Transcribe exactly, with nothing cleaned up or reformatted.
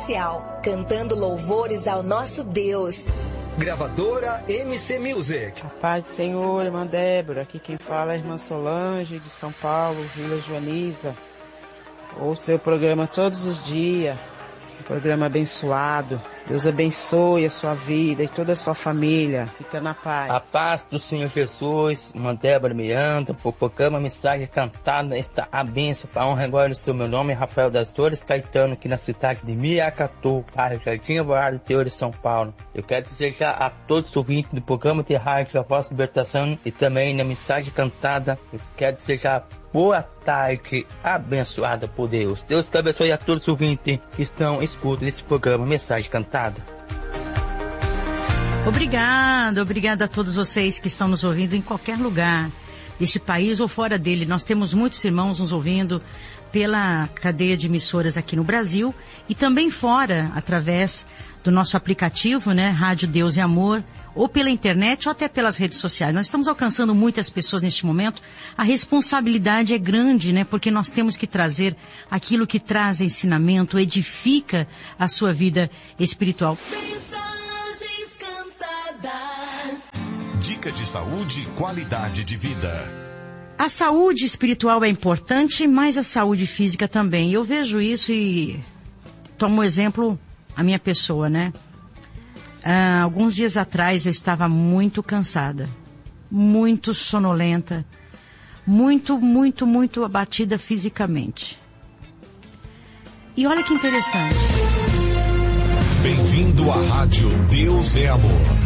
especial, cantando louvores ao nosso Deus. Gravadora M C Music. A paz do Senhor, irmã Débora. Aqui quem fala é a irmã Solange, de São Paulo, Vila Joaniza. Ouço seu programa todos os dias. Um programa abençoado. Deus abençoe a sua vida e toda a sua família. Fica na paz. A paz do Senhor Jesus, irmã Débora Miranda, Popocama, mensagem cantada, está a bênção para honra agora do seu meu nome, Rafael das Dores Caetano, aqui na cidade de Miacatu, bairro Jardim Alvorada, interior de São Paulo. Eu quero desejar a todos os ouvintes do programa de rádio A Voz da Libertação e também na mensagem cantada, eu quero desejar boa tarde, abençoada por Deus. Deus te abençoe a todos os ouvintes que estão escutando esse programa, mensagem cantada. Obrigada, obrigada a todos vocês que estão nos ouvindo em qualquer lugar deste país ou fora dele. Nós temos muitos irmãos nos ouvindo pela cadeia de emissoras aqui no Brasil e também fora, através do nosso aplicativo, né, Rádio Deus e Amor, ou pela internet ou até pelas redes sociais. Nós estamos alcançando muitas pessoas neste momento. A responsabilidade é grande, né, porque nós temos que trazer aquilo que traz ensinamento, edifica a sua vida espiritual. Mensagens cantadas. Dica de saúde e qualidade de vida. A saúde espiritual é importante, mas a saúde física também. Eu vejo isso e tomo exemplo a minha pessoa, né? Ah, alguns dias atrás eu estava muito cansada, muito sonolenta, muito, muito, muito abatida fisicamente. E olha que interessante. Bem-vindo à Rádio Deus é Amor.